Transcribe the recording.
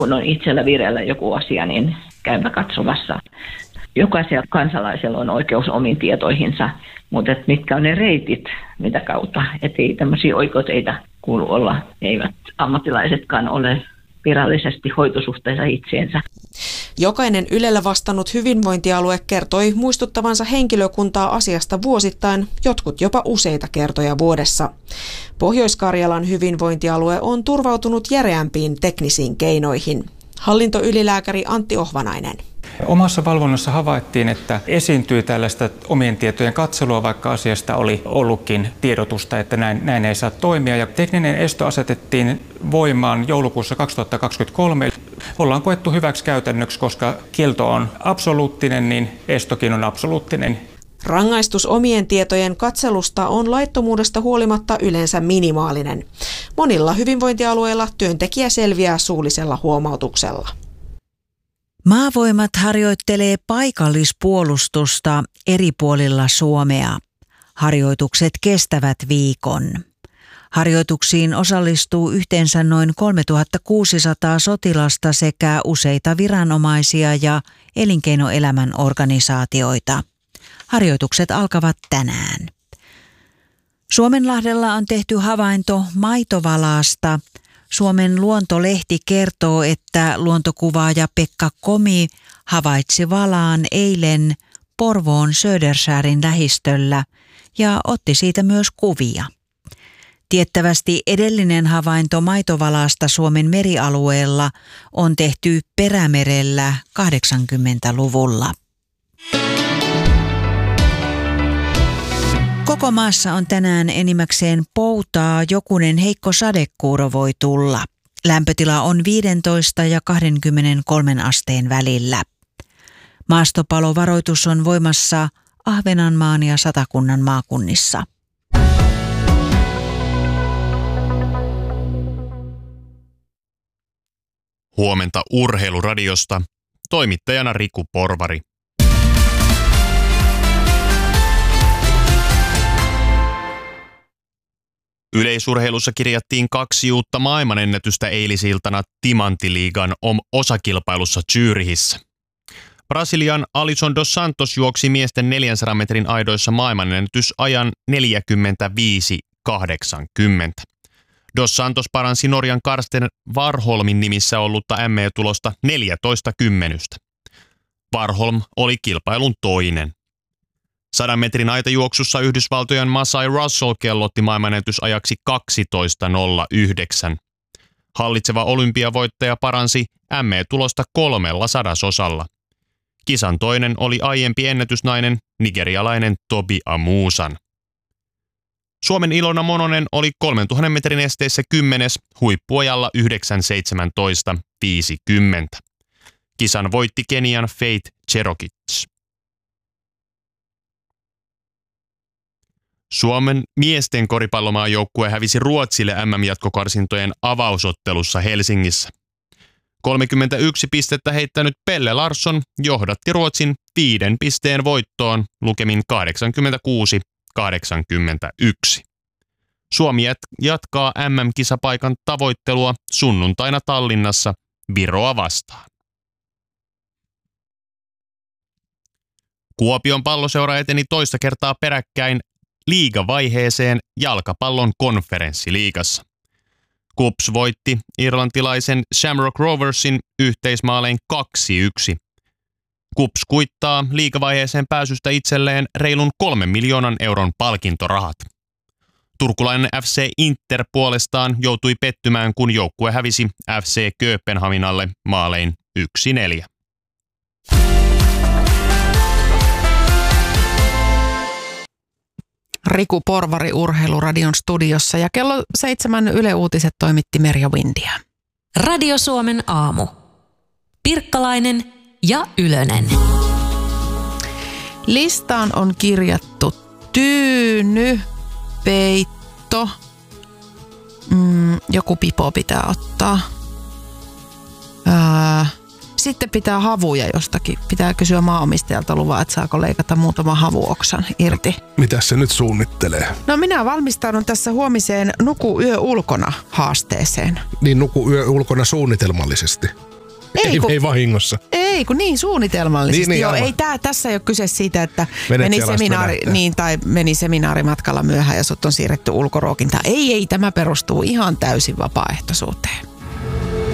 kun on itsellä vireillä joku asia, niin käypä katsomassa. Jokaisella kansalaisella on oikeus omiin tietoihinsa, mutta mitkä on ne reitit, mitä kautta. Että ei tämmöisiä oikoteita kuulu olla, eivät ammattilaisetkaan ole virallisesti hoitosuhteessa itseensä. Jokainen Ylellä vastannut hyvinvointialue kertoi muistuttavansa henkilökuntaa asiasta vuosittain, jotkut jopa useita kertoja vuodessa. Pohjois-Karjalan hyvinvointialue on turvautunut järeämpiin teknisiin keinoihin. Hallintoylilääkäri Antti Ohvanainen. Omassa valvonnassa havaittiin, että esiintyi tällaista omien tietojen katselua, vaikka asiasta oli ollutkin tiedotusta, että näin ei saa toimia. Ja tekninen esto asetettiin voimaan joulukuussa 2023. Ollaan koettu hyväksi käytännöksi, koska kielto on absoluuttinen, niin estokin on absoluuttinen. Rangaistus omien tietojen katselusta on laittomuudesta huolimatta yleensä minimaalinen. Monilla hyvinvointialueilla työntekijä selviää suullisella huomautuksella. Maavoimat harjoittelee paikallispuolustusta eri puolilla Suomea. Harjoitukset kestävät viikon. Harjoituksiin osallistuu yhteensä noin 3600 sotilasta sekä useita viranomaisia ja elinkeinoelämän organisaatioita. Harjoitukset alkavat tänään. Suomenlahdella on tehty havainto maitovalaasta. Suomen luontolehti kertoo, että luontokuvaaja Pekka Komi havaitsi valaan eilen Porvoon Södersärin lähistöllä ja otti siitä myös kuvia. Tiettävästi edellinen havainto maitovalaasta Suomen merialueella on tehty Perämerellä 80-luvulla. Koko maassa on tänään enimmäkseen poutaa, jokunen heikko sadekuuro voi tulla. Lämpötila on 15 ja 23 asteen välillä. Maastopalovaroitus on voimassa Ahvenanmaan ja Satakunnan maakunnissa. Huomenta Urheiluradiosta. Toimittajana Riku Porvari. Yleisurheilussa kirjattiin 2 uutta maailmanennätystä eilisiltana Timanttiliigan osakilpailussa Zürichissä. Brasilian Alisson dos Santos juoksi miesten 400 metrin aidoissa maailmanennätysajan 45.80. Dos Santos paransi Norjan Karsten Warholmin nimissä ollutta ME-tulosta 14 kymmenystä. Warholm oli kilpailun toinen. 100 metrin aitajuoksussa Yhdysvaltojen Masai Russell kellotti maailmanennätysajaksi 12.09. Hallitseva olympiavoittaja paransi ME-tulosta 3/100. Kisan toinen oli aiempi ennätysnainen nigerialainen Tobi Amusan. Suomen Ilona Mononen oli 3000 metrin esteissä 10. huippuajalla 9.17.50. Kisan voitti Kenian Faith Cherokee. Suomen miesten koripallomaajoukkue hävisi Ruotsille MM-jatkokarsintojen avausottelussa Helsingissä. 31 pistettä heittänyt Pelle Larsson johdatti Ruotsin 5 pisteen voittoon lukemin 86-81. Suomi jatkaa MM-kisapaikan tavoittelua sunnuntaina Tallinnassa Viroa vastaan. Kuopion Palloseura eteni toista kertaa peräkkäin liigavaiheeseen jalkapallon konferenssiliigassa. KuPS voitti irlantilaisen Shamrock Roversin yhteismaalein 2-1. KuPS kuittaa liigavaiheeseen pääsystä itselleen reilun 3 miljoonan euron palkintorahat. Turkulainen FC Inter puolestaan joutui pettymään, kun joukkue hävisi FC Kööpenhaminalle maalein 1-4. Riku Porvari Urheiluradion studiossa ja kello 7 Yle Uutiset toimitti Merja Windia. Radio Suomen aamu. Pirkkalainen ja Ylönen. Listaan on kirjattu tyyny, peitto, joku pipo pitää ottaa. Sitten pitää havuja jostakin. Pitää kysyä maanomistajalta luvaa, että saako leikata muutaman havuoksan irti. Mitä se nyt suunnittelee? No minä valmistaudun tässä huomiseen Nuku yö ulkona -haasteeseen. Niin nuku yö ulkona suunnitelmallisesti. Ei vahingossa. Ei, kun niin suunnitelmallisesti. Niin, Joo, aivan. ei tässä ei ole kyse siitä, että Venetsialaiset meni seminaarimatkalla myöhään ja sut on siirretty ulkoruokintaan. Ei, tämä perustuu ihan täysin vapaaehtoisuuteen.